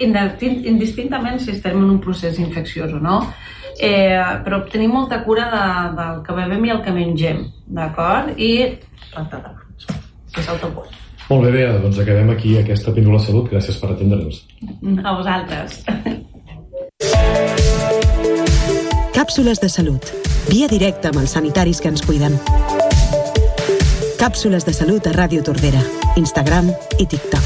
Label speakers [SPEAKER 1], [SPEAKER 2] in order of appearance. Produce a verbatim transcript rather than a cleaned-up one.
[SPEAKER 1] indistintament si estem en un procés infecciós o no, eh, però tenim molta cura de, del que bevem i el que mengem, d'acord? I plantar de fruits, que és el top un.
[SPEAKER 2] Molt bé, Bea, doncs acabem aquí aquesta Píndola Salut. Gràcies per atendre'ns.
[SPEAKER 1] A vosaltres.
[SPEAKER 3] Càpsules de salut. Via directa amb els sanitaris que ens cuiden. Càpsules de salut a Ràdio Tordera, Instagram i TikTok.